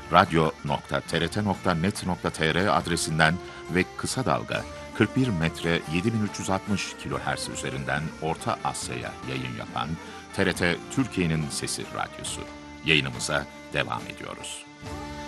radyo.trt.net.tr adresinden ve kısa dalga 41 metre 7360 kHz üzerinden Orta Asya'ya yayın yapan TRT Türkiye'nin Sesi Radyosu. Yayınımıza devam ediyoruz.